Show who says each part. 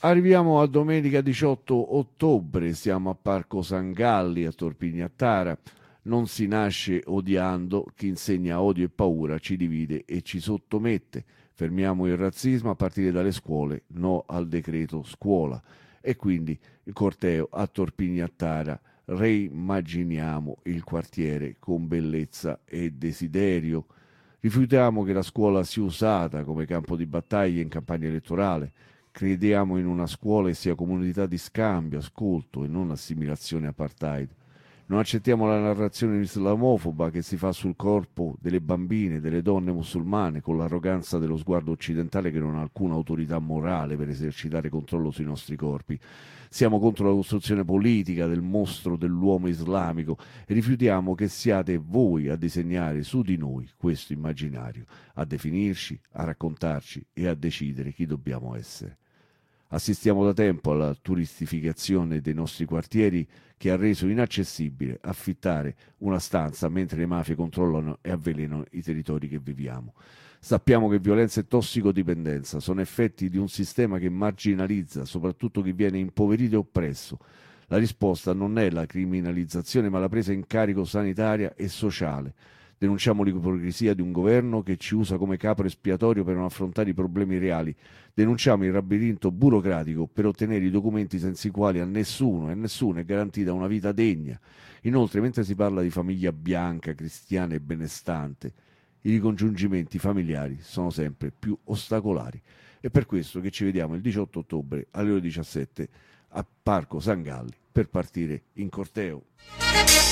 Speaker 1: Arriviamo a domenica 18 ottobre, siamo a Parco San Galli a Torpignattara. Non si nasce odiando, chi insegna odio e paura ci divide e ci sottomette. Fermiamo il razzismo a partire dalle scuole, no al decreto scuola. E quindi il corteo a Torpignattara, reimmaginiamo il quartiere con bellezza e desiderio. Rifiutiamo che la scuola sia usata come campo di battaglia in campagna elettorale. Crediamo in una scuola che sia comunità di scambio, ascolto e non assimilazione apartheid. Non accettiamo la narrazione islamofoba che si fa sul corpo delle bambine, delle donne musulmane, con l'arroganza dello sguardo occidentale che non ha alcuna autorità morale per esercitare controllo sui nostri corpi. Siamo contro la costruzione politica del mostro dell'uomo islamico e rifiutiamo che siate voi a disegnare su di noi questo immaginario, a definirci, a raccontarci e a decidere chi dobbiamo essere. Assistiamo da tempo alla turistificazione dei nostri quartieri che ha reso inaccessibile affittare una stanza mentre le mafie controllano e avvelenano i territori che viviamo. Sappiamo che violenza e tossicodipendenza sono effetti di un sistema che marginalizza soprattutto chi viene impoverito e oppresso. La risposta non è la criminalizzazione ma la presa in carico sanitaria e sociale. Denunciamo l'ipocrisia di un governo che ci usa come capro espiatorio per non affrontare i problemi reali. Denunciamo il labirinto burocratico per ottenere i documenti senza i quali a nessuno e nessuno è garantita una vita degna. Inoltre, mentre si parla di famiglia bianca, cristiana e benestante, i ricongiungimenti familiari sono sempre più ostacolari. È per questo che ci vediamo il 18 ottobre alle ore 17 a Parco San Galli per partire in corteo.